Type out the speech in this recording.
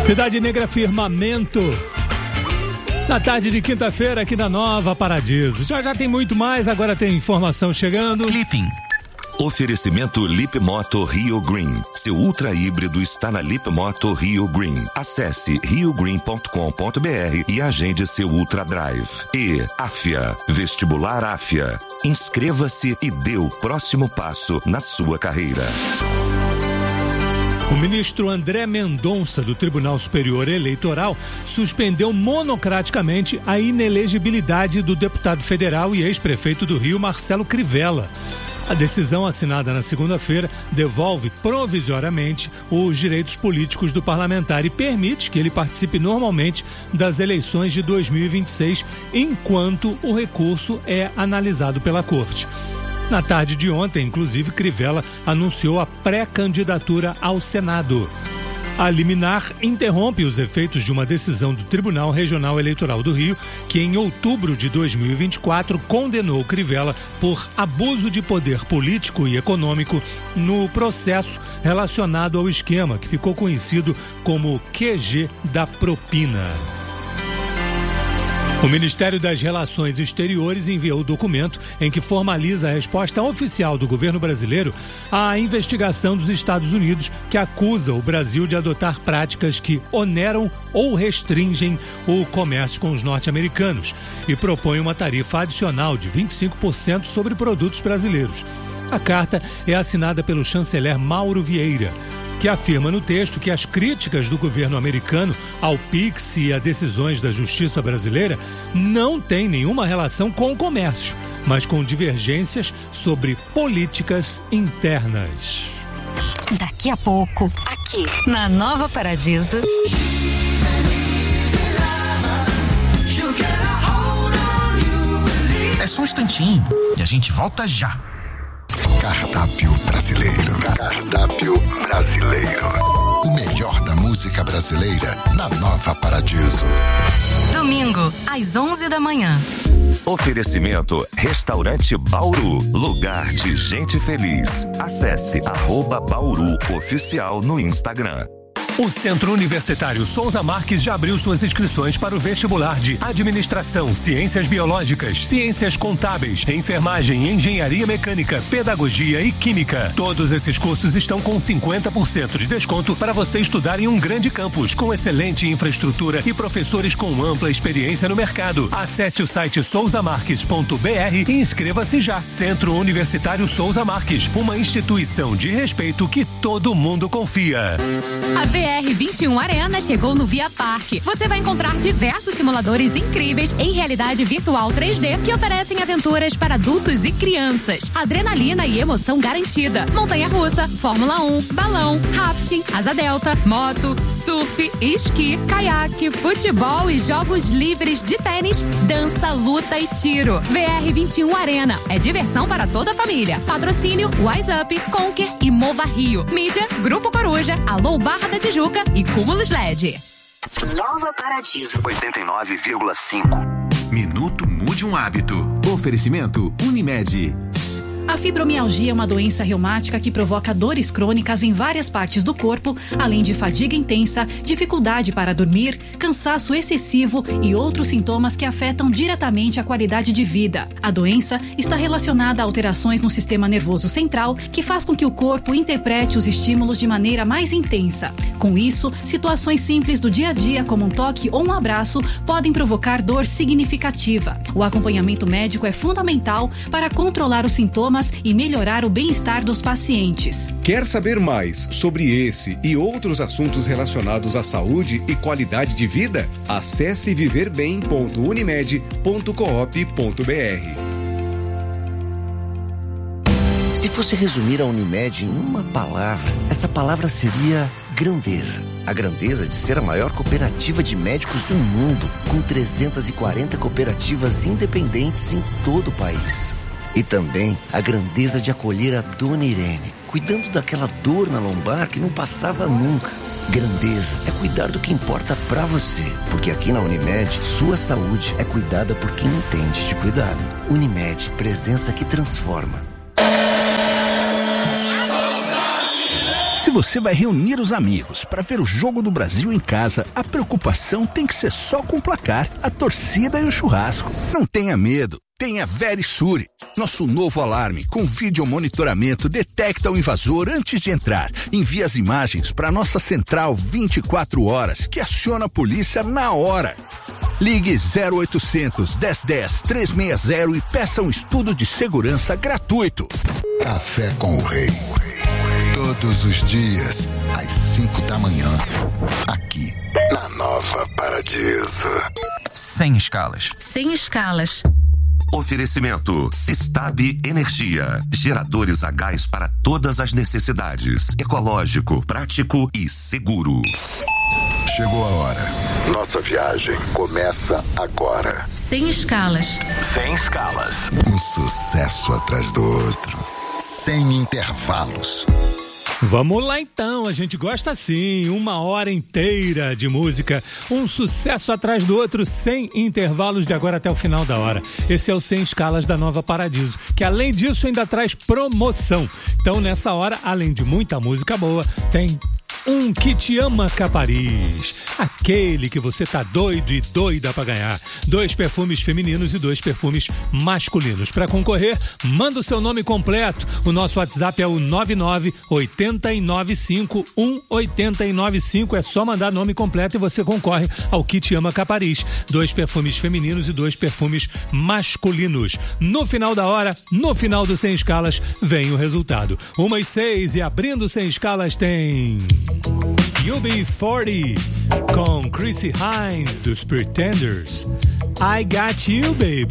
Cidade Negra Firmamento. Na tarde de quinta-feira aqui na Nova Paradiso. Já tem muito mais, agora tem informação chegando. Clipping. Oferecimento Lip Moto Rio Green. Seu ultra híbrido está na Lip Moto Rio Green. Acesse riogreen.com.br e agende seu Ultra Drive. E Afia, Vestibular Afia. Inscreva-se e dê o próximo passo na sua carreira. O ministro André Mendonça, do Tribunal Superior Eleitoral, suspendeu monocraticamente a inelegibilidade do deputado federal e ex-prefeito do Rio, Marcelo Crivella. A decisão assinada na segunda-feira devolve provisoriamente os direitos políticos do parlamentar e permite que ele participe normalmente das eleições de 2026, enquanto o recurso é analisado pela Corte. Na tarde de ontem, inclusive, Crivella anunciou a pré-candidatura ao Senado. A liminar interrompe os efeitos de uma decisão do Tribunal Regional Eleitoral do Rio, que em outubro de 2024 condenou Crivella por abuso de poder político e econômico no processo relacionado ao esquema que ficou conhecido como QG da propina. O Ministério das Relações Exteriores enviou o documento em que formaliza a resposta oficial do governo brasileiro à investigação dos Estados Unidos, que acusa o Brasil de adotar práticas que oneram ou restringem o comércio com os norte-americanos e propõe uma tarifa adicional de 25% sobre produtos brasileiros. A carta é assinada pelo chanceler Mauro Vieira, que afirma no texto que as críticas do governo americano ao PIX e a decisões da justiça brasileira não têm nenhuma relação com o comércio, mas com divergências sobre políticas internas. Daqui a pouco, aqui na Nova Paradiso. É só um instantinho e a gente volta já. Cardápio brasileiro. Cardápio brasileiro. O melhor da música brasileira na Nova Paradiso. Domingo, às 11 da manhã. Oferecimento Restaurante Bauru, lugar de gente feliz. Acesse @Bauru Oficial no Instagram. O Centro Universitário Souza Marques já abriu suas inscrições para o vestibular de Administração, Ciências Biológicas, Ciências Contábeis, Enfermagem, Engenharia Mecânica, Pedagogia e Química. Todos esses cursos estão com 50% de desconto para você estudar em um grande campus, com excelente infraestrutura e professores com ampla experiência no mercado. Acesse o site souzamarques.br e inscreva-se já. Centro Universitário Souza Marques, uma instituição de respeito que todo mundo confia. A VR21 Arena chegou no Via Parque. Você vai encontrar diversos simuladores incríveis em realidade virtual 3D que oferecem aventuras para adultos e crianças. Adrenalina e emoção garantida. Montanha-russa, Fórmula 1, balão, rafting, asa delta, moto, surf, esqui, caiaque, futebol e jogos livres de tênis, dança, luta e tiro. VR21 Arena é diversão para toda a família. Patrocínio Wise Up, Conquer e Mova Rio. Mídia, Grupo Coruja, Alô Barra da Tijuca e Cúmulos LED. Nova Paradiso 89,5. Minuto Mude um Hábito. Oferecimento Unimed. A fibromialgia é uma doença reumática que provoca dores crônicas em várias partes do corpo, além de fadiga intensa, dificuldade para dormir, cansaço excessivo e outros sintomas que afetam diretamente a qualidade de vida. A doença está relacionada a alterações no sistema nervoso central, que faz com que o corpo interprete os estímulos de maneira mais intensa. Com isso, situações simples do dia a dia, como um toque ou um abraço, podem provocar dor significativa. O acompanhamento médico é fundamental para controlar os sintomas e melhorar o bem-estar dos pacientes. Quer saber mais sobre esse e outros assuntos relacionados à saúde e qualidade de vida? Acesse viverbem.unimed.coop.br. Se fosse resumir a Unimed em uma palavra, essa palavra seria grandeza. A grandeza de ser a maior cooperativa de médicos do mundo, com 340 cooperativas independentes em todo o país. E também a grandeza de acolher a Dona Irene, cuidando daquela dor na lombar que não passava nunca. Grandeza é cuidar do que importa pra você, porque aqui na Unimed, sua saúde é cuidada por quem entende de cuidado. Unimed, presença que transforma. Se você vai reunir os amigos para ver o jogo do Brasil em casa, a preocupação tem que ser só com o placar, a torcida e o churrasco. Não tenha medo. Tenha Verisure. Nosso novo alarme com vídeo monitoramento detecta o invasor antes de entrar. Envia as imagens para nossa central 24 horas, que aciona a polícia na hora. Ligue 0800 1010 360 e peça um estudo de segurança gratuito. Café com o Rei. Todos os dias, às 5 da manhã. Aqui, na Nova Paradiso. Sem escalas. Sem escalas. Oferecimento Sistab Energia. Geradores a gás para todas as necessidades. Ecológico, prático e seguro. Chegou a hora. Nossa viagem começa agora. Sem escalas. Sem escalas. Um sucesso atrás do outro. Sem intervalos. Vamos lá então, a gente gosta assim, 1 hora inteira de música, um sucesso atrás do outro, sem intervalos de agora até o final da hora. Esse é o Sem Escalas da Nova Paradiso, que além disso ainda traz promoção. Então nessa hora, além de muita música boa, tem um Kit Ama Capariz, aquele que você tá doido e doida pra ganhar. 2 perfumes femininos e 2 perfumes masculinos. Para concorrer, manda o seu nome completo. O nosso WhatsApp é o 99-895-1895. É só mandar nome completo e você concorre ao Kit Ama Capariz. 2 perfumes femininos e 2 perfumes masculinos. No final da hora, no final do Sem Escalas, vem o resultado. 1h06 e abrindo Sem Escalas tem UB40 com Chrissy Hines dos Pretenders. I Got You, Baby.